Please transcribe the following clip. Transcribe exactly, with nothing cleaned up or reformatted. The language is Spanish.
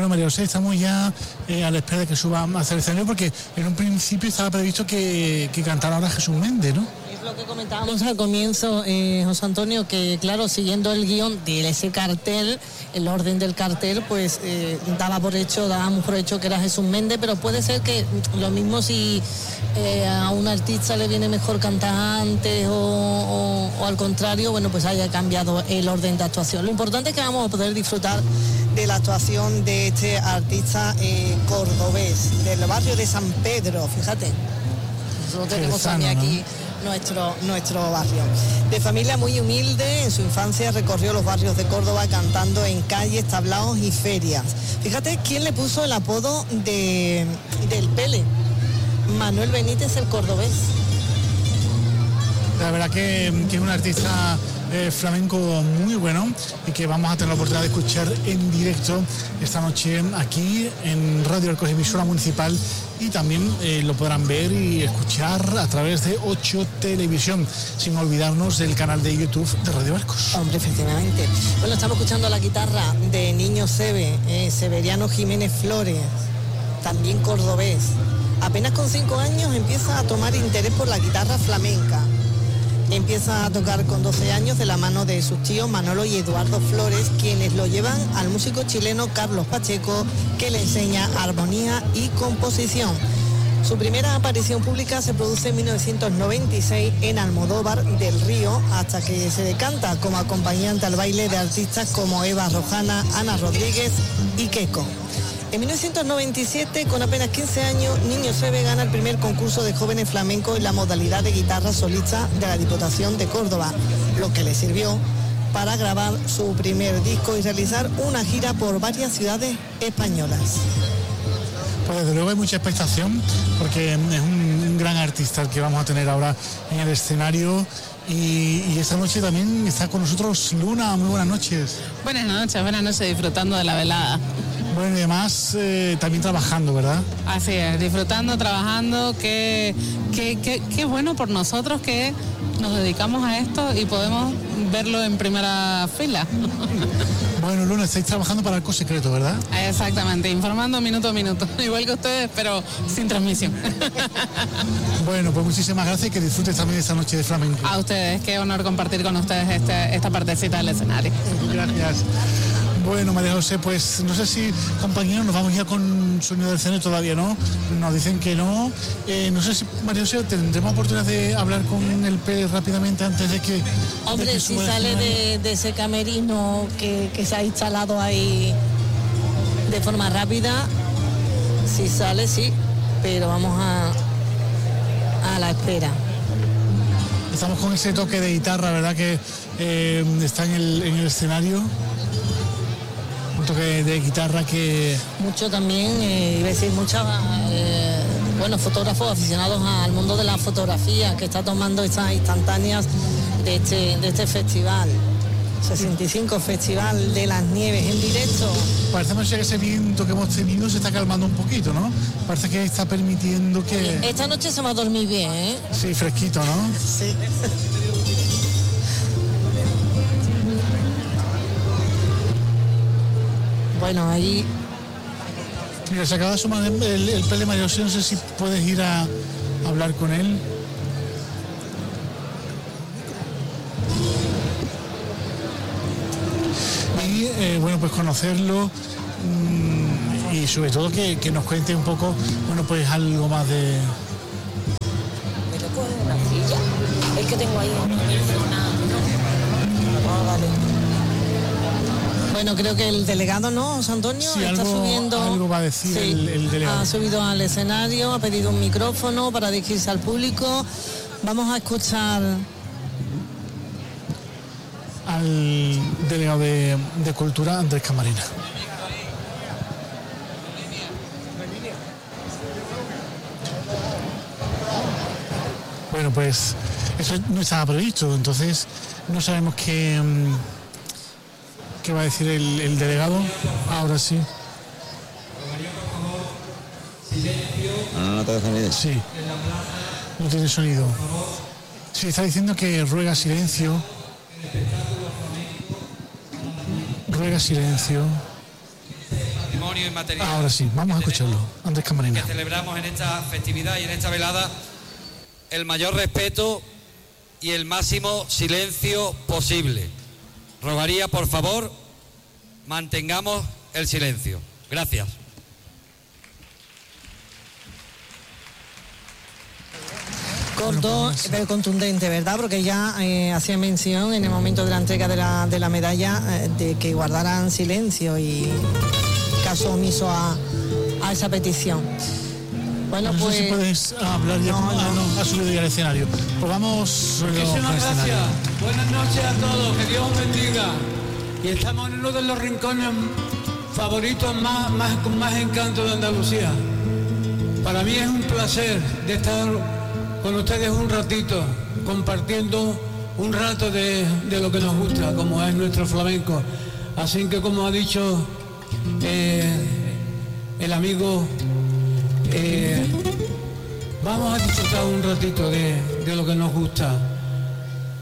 Bueno, María José, estamos ya eh, a la espera de que suba hacia el escenario, porque en un principio estaba previsto que, que cantara ahora Jesús Méndez, ¿no? Es lo que comentábamos al comienzo, eh, José Antonio, que claro, siguiendo el guión de ese cartel, el orden del cartel, pues eh, daba por hecho, dábamos por hecho que era Jesús Méndez, pero puede ser que lo mismo si eh, a un artista le viene mejor cantar antes o, o, o al contrario, bueno, pues haya cambiado el orden de actuación. Lo importante es que vamos a poder disfrutar de la actuación de este artista eh, cordobés, del barrio de San Pedro, fíjate. Nosotros tenemos sano, también aquí, ¿no? nuestro, nuestro barrio. De familia muy humilde, en su infancia recorrió los barrios de Córdoba cantando en calles, tablaos y ferias. Fíjate quién le puso el apodo de, del Pele. Manuel Benítez, el cordobés. La verdad que, que es un artista eh, flamenco muy bueno y que vamos a tener la oportunidad de escuchar en directo esta noche aquí en Radio Arcos, emisora municipal, y también eh, lo podrán ver y escuchar a través de ocho Televisión, sin olvidarnos del canal de YouTube de Radio Arcos. Hombre, efectivamente. Bueno, estamos escuchando la guitarra de Niño Sebe, eh, Severiano Jiménez Flores, también cordobés. Apenas con cinco años empieza a tomar interés por la guitarra flamenca. Empieza a tocar con doce años de la mano de sus tíos Manolo y Eduardo Flores, quienes lo llevan al músico chileno Carlos Pacheco, que le enseña armonía y composición. Su primera aparición pública se produce en mil novecientos noventa y seis en Almodóvar del Río, hasta que se decanta como acompañante al baile de artistas como Eva Rojana, Ana Rodríguez y Keiko. En mil novecientos noventa y siete, con apenas quince años, Niño Sebe gana el primer concurso de jóvenes flamencos en la modalidad de guitarra solista de la Diputación de Córdoba, lo que le sirvió para grabar su primer disco y realizar una gira por varias ciudades españolas. Pues desde luego hay mucha expectación, porque es un, un gran artista el que vamos a tener ahora en el escenario. Y, y esta noche también está con nosotros Luna. Muy buenas noches. Buenas noches, buenas noches, disfrutando de la velada. Bueno, y además eh, también trabajando, ¿verdad? Así es, disfrutando, trabajando, que, que, que, que bueno por nosotros que nos dedicamos a esto y podemos verlo en primera fila. Bueno, Luna, estáis trabajando para Arcos Secreto, ¿verdad? Exactamente, informando minuto a minuto, igual que ustedes, pero sin transmisión. Bueno, pues muchísimas gracias y que disfrutes también esta noche de flamenco. A ustedes, qué honor compartir con ustedes este, esta partecita del escenario. Gracias. Bueno, María José, pues no sé si, compañeros, nos vamos ya con Sonido del Cine, todavía no, nos dicen que no. Eh, no sé si, María José, tendremos oportunidad de hablar con el P rápidamente antes de que... Hombre, de que si sale de, de ese camerino que, que se ha instalado ahí de forma rápida, si sale, sí, pero vamos a, a la espera. Estamos con ese toque de guitarra, ¿verdad?, que eh, está en el, en el escenario. Un toque de guitarra que... Mucho también, eh, iba a decir, muchos, eh, bueno, fotógrafos aficionados al mundo de la fotografía, que está tomando estas instantáneas de este, de este festival. sesenta y cinco Festival de las Nieves en directo. Parece que ese viento que hemos tenido se está calmando un poquito, ¿no? Parece que está permitiendo que... Esta noche se va a dormir bien, ¿eh? Sí, fresquito, ¿no? Sí. Bueno, ahí... Mira, se acaba de sumar el, el, el Pele María José, no sé si puedes ir a, a hablar con él. Y eh, bueno, pues conocerlo mmm, y sobre todo que, que nos cuente un poco, bueno, pues algo más de... ¿Me lo coges de la silla? Es que tengo ahí una... Ah, vale. Bueno, creo que el delegado, ¿no, José Antonio? Sí, está algo, subiendo. Algo va a decir sí, el, el delegado. Ha subido al escenario, ha pedido un micrófono para dirigirse al público. Vamos a escuchar al delegado de, de Cultura, Andrés Camarena. Bueno, pues eso no estaba previsto, entonces no sabemos qué, qué va a decir el, el delegado. Ahora sí. No, no te deja ni. Sí, no tiene sonido. Sí, está diciendo que ruega silencio. Ruega silencio. patrimonio inmaterial. Ahora sí, vamos a escucharlo. Andrés Camarena. Que celebramos en esta festividad y en esta velada el mayor respeto y el máximo silencio posible. Rogaría, por favor, mantengamos el silencio. Gracias. Corto, pero contundente, ¿verdad? Porque ya eh, hacía mención en el momento de la entrega de la, de la medalla eh, de que guardaran silencio y caso omiso a, a esa petición. Bueno, no pues... sé si puedes hablar ya, no, como, no. Ah, no, ha subido ya al escenario. Pues vamos... Muchísimas gracias. Buenas noches a todos, que Dios os bendiga. Y estamos en uno de los rincones favoritos más, más, con más encanto de Andalucía. Para mí es un placer de estar con ustedes un ratito, compartiendo un rato de, de lo que nos gusta, como es nuestro flamenco. Así que, como ha dicho eh, el amigo, eh, vamos a disfrutar un ratito de, de lo que nos gusta.